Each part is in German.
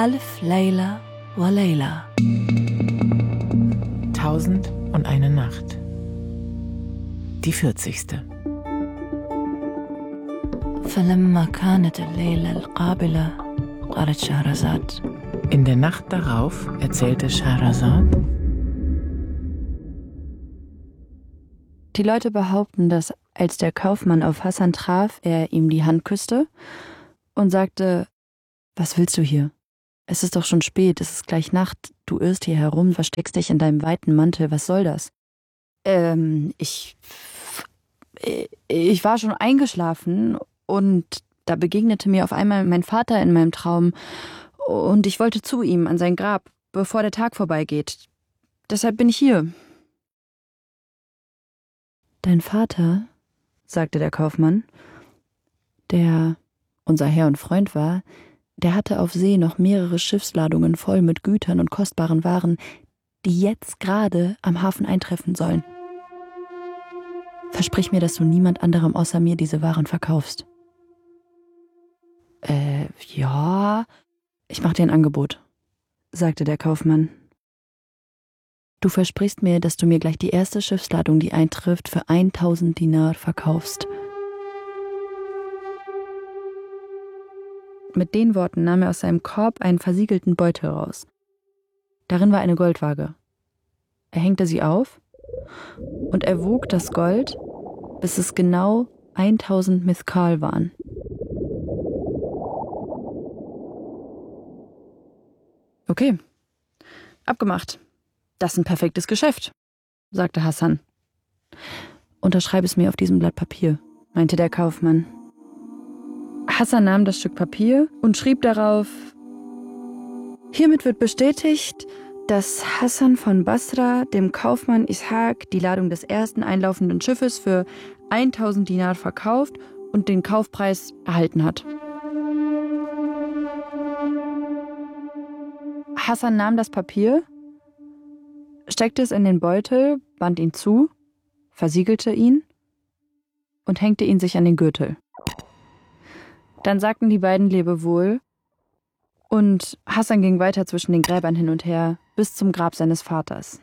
ألف ليلة وليلة. 1001 Nacht. Die 40. فلما كانت الليلة القابلة قالت شهرزاد. In der Nacht darauf erzählte Schahrazad: Die Leute behaupten, dass als der Kaufmann auf Hasan traf, er ihm die Hand küsste und sagte: Was willst du hier? Es ist doch schon spät, es ist gleich Nacht, du irrst hier herum, versteckst dich in deinem weiten Mantel, was soll das? Ich war schon eingeschlafen und da begegnete mir auf einmal mein Vater in meinem Traum und ich wollte zu ihm an sein Grab, bevor der Tag vorbeigeht. Deshalb bin ich hier. Dein Vater, sagte der Kaufmann, der unser Herr und Freund war, der hatte auf See noch mehrere Schiffsladungen voll mit Gütern und kostbaren Waren, die jetzt gerade am Hafen eintreffen sollen. Versprich mir, dass du niemand anderem außer mir diese Waren verkaufst. Ja, ich mach dir ein Angebot, sagte der Kaufmann. Du versprichst mir, dass du mir gleich die erste Schiffsladung, die eintrifft, für 1000 Dinar verkaufst. Mit den Worten nahm er aus seinem Korb einen versiegelten Beutel raus. Darin war eine Goldwaage. Er hängte sie auf und er wog das Gold, bis es genau 1000 Mithqal waren. Okay, abgemacht. Das ist ein perfektes Geschäft, sagte Hasan. Unterschreib es mir auf diesem Blatt Papier, meinte der Kaufmann. Hasan nahm das Stück Papier und schrieb darauf: Hiermit wird bestätigt, dass Hasan von Basra dem Kaufmann Ishaq die Ladung des ersten einlaufenden Schiffes für 1000 Dinar verkauft und den Kaufpreis erhalten hat. Hasan nahm das Papier, steckte es in den Beutel, band ihn zu, versiegelte ihn und hängte ihn sich an den Gürtel. Dann sagten die beiden Lebewohl und Hasan ging weiter zwischen den Gräbern hin und her bis zum Grab seines Vaters.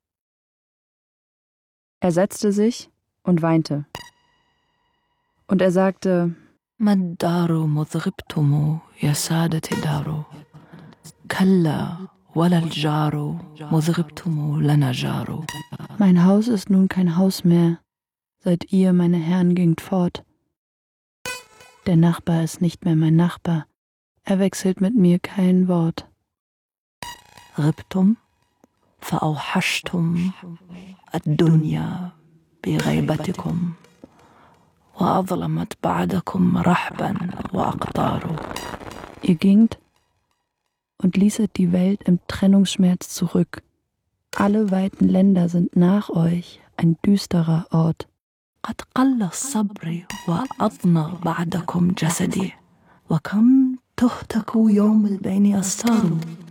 Er setzte sich und weinte. Und er sagte: ما الدار مذغبتم يا سادة دار كلا ولا الجار مذغبتم لنا جار. Mein Haus ist nun kein Haus mehr, seit ihr, meine Herren, gingt fort. Der Nachbar ist nicht mehr mein Nachbar, er wechselt mit mir kein Wort. غبتم فأوحشتم الدنيا بغيبتكم وأظلمت بعدكم رحبا وأقطار. Ihr gingt und ließet die Welt im Trennungsschmerz zurück. Alle weiten Länder sind nach euch ein düsterer Ort. قد قل الصبر وأضنى بعدكم جسدي وكم تهتك يوم البين أستار.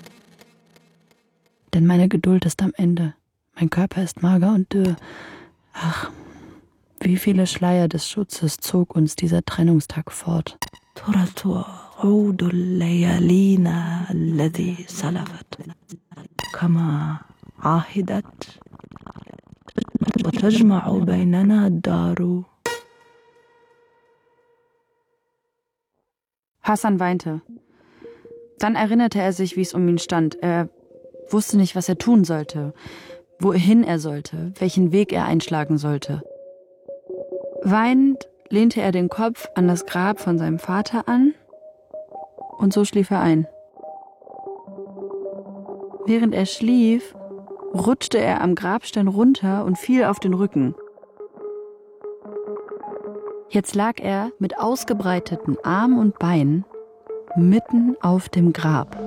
Denn meine Geduld ist am Ende. Mein Körper ist mager und dürr. Ach, wie viele Schleier des Schutzes zog uns dieser Trennungstag fort. ترى عود الليالينا الذي سلفت كما عاهدت وتجمع بيننا الدار. Hasan weinte. Dann erinnerte er sich, wie es um ihn stand. Er wusste nicht, was er tun sollte, wohin er sollte, welchen Weg er einschlagen sollte. Weinend lehnte er den Kopf an das Grab von seinem Vater an und so schlief er ein. Während er schlief, rutschte er am Grabstein runter und fiel auf den Rücken. Jetzt lag er mit ausgebreiteten Armen und Beinen mitten auf dem Grab.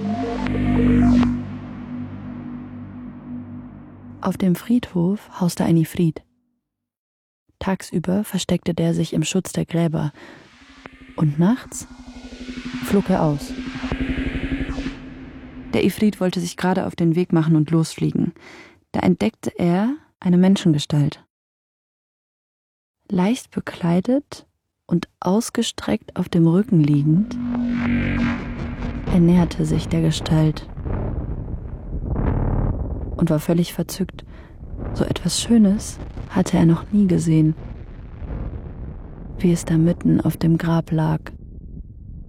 Auf dem Friedhof hauste ein Ifrit. Tagsüber versteckte der sich im Schutz der Gräber und nachts flog er aus. Der Ifrit wollte sich gerade auf den Weg machen und losfliegen. Da entdeckte er eine Menschengestalt. Leicht bekleidet und ausgestreckt auf dem Rücken liegend, Er näherte sich der Gestalt und war völlig verzückt. So etwas Schönes hatte er noch nie gesehen. Wie es da mitten auf dem Grab lag,